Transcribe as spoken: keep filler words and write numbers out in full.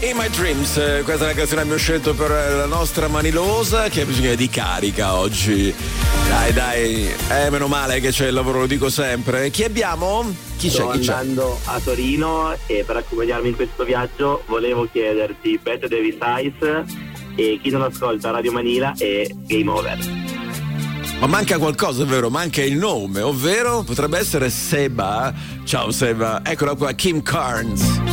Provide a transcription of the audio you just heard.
In My Dreams, questa è la canzone che abbiamo scelto per la nostra manilosa che ha bisogno di carica oggi. Dai, dai, eh, meno male che c'è il lavoro, lo dico sempre. Chi abbiamo? Chi Sto c'è? Chi andando c'è? a Torino e per accompagnarmi in questo viaggio volevo chiederti Better Davis Eyes e Chi non ascolta Radio Manila e Game Over. Ma manca qualcosa, vero? Manca il nome, ovvero potrebbe essere Seba. Ciao Seba, eccola qua, Kim Carnes.